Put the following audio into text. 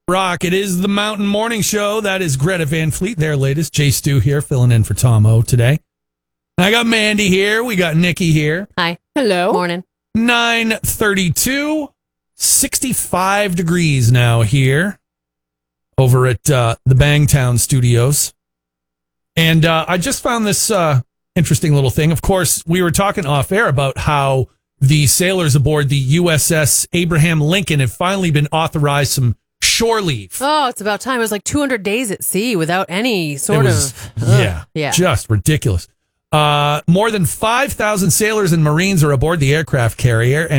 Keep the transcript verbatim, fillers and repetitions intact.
Rock. It is the Mountain Morning Show. That is Greta Van Fleet, their latest. Jay Stu here, filling in for Tom O today. I got Mandy here. We got Nikki here. Hi. Hello. Morning. nine thirty-two, sixty-five degrees now here over at uh, the Bangtown Studios. And uh, I just found this uh, interesting little thing. Of course, we were talking off air about how the sailors aboard the U S S Abraham Lincoln have finally been authorized some shore leave. Oh, it's about time. It was like two hundred days at sea without any sort was, of... Yeah, yeah. Just ridiculous. Uh, more than five thousand sailors and Marines are aboard the aircraft carrier.